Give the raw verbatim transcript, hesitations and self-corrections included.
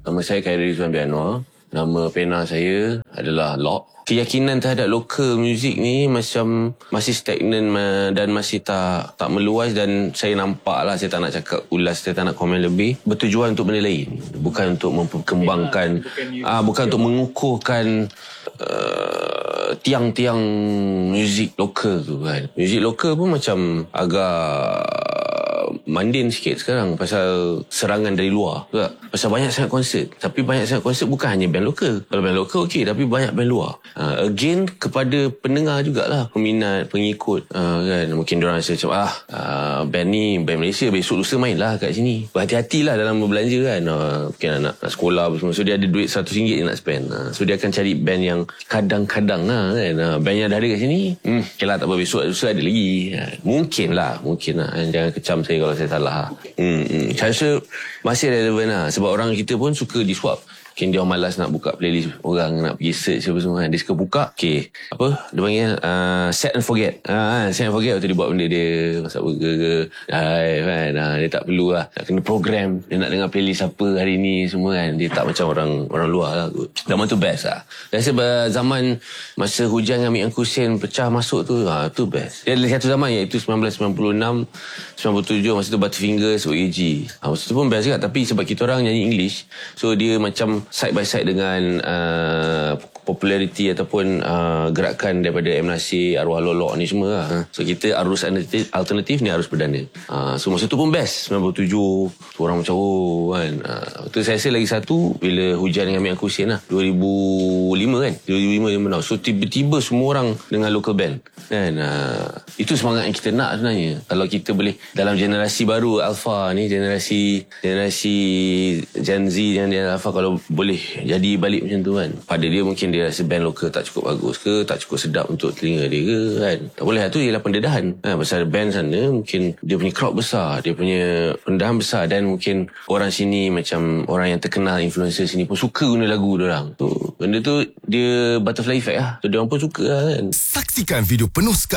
Nama saya Khairi Rizwan Bianwar. Nama pena saya adalah Lock. Keyakinan terhadap local music ni macam masih stagnan dan masih tak tak meluas, dan saya nampak lah, saya tak nak cakap ulas, saya tak nak komen lebih. Bertujuan untuk benda lain, bukan untuk memperkembangkan, bukan, ah, bukan untuk mengukuhkan uh, tiang-tiang muzik lokal tu kan. Muzik lokal pun macam agak mandin sikit sekarang pasal serangan dari luar tak? Pasal banyak sangat konsert, tapi banyak sangat konsert bukan hanya band lokal. Kalau band lokal okey, tapi banyak band luar. uh, Again, kepada pendengar jugalah, peminat, pengikut, uh, kan. Mungkin diorang rasa macam ah uh, band ni band Malaysia, besok lusa main lah kat sini. Berhati-hatilah dalam berbelanja kan. uh, Mungkin anak nak sekolah apa semua, so dia ada duit seratus ringgit dia nak spend. uh, So dia akan cari band yang kadang-kadang lah kan. uh, Band yang dah ada kat sini, hmm, okey lah, tak apa, besok lusa ada lagi. uh, Mungkin lah, mungkin lah. Jangan kecam saya kalau saya salah. Hmm, hmm. Saya rasa masih relevan lah. Sebab orang kita pun suka disuap. Mungkin dia malas nak buka playlist orang, nak pergi search apa semua kan. Dia suka buka, okay, apa dia panggil, uh, set and forget. uh, Set and forget, waktu dia buat benda dia, masak burger ke, hai, kan. uh, Dia tak perlu lah nak kena program, dia nak dengar playlist apa hari ni semua kan. Dia tak macam orang orang luar lah. Zaman tu best lah. Saya rasa zaman masa Hujan Amik Angkusen pecah masuk tu, ha, tu best. Dia ada satu zaman, iaitu sembilan belas sembilan puluh enam sembilan puluh tujuh, masa tu Butterfingers, O A G. ha, Masa tu pun best juga. Tapi sebab kita orang nyanyi English, so dia macam side by side dengan uh, populariti ataupun uh, gerakan daripada M. Nasir, Arwah Lolok ni semua lah. So kita arus alternatif, alternatif ni arus perdana. uh, So masa tu pun best. sembilan puluh tujuh tu orang macam oh kan. uh, Tu saya rasa lagi satu bila Hujan dengan Amik Angkusen lah, dua ribu lima kan, dua ribu lima dia menang. So tiba-tiba semua orang dengan local band kan. uh, Itu semangat yang kita nak sebenarnya. Kalau kita boleh dalam generasi baru Alpha ni, generasi generasi Gen Z dan Gen Alpha, kalau boleh jadi balik macam tu kan. Pada dia mungkin dia rasa band lokal tak cukup bagus ke, tak cukup sedap untuk telinga dia ke kan. Tak boleh lah, tu ialah pendedahan. Ha, pasal band sana mungkin dia punya crowd besar, dia punya pendedahan besar, dan mungkin orang sini macam orang yang terkenal, influencer sini pun suka guna lagu diorang. Tu benda tu dia butterfly effect lah. So diorang pun suka lah kan. Saksikan video penuh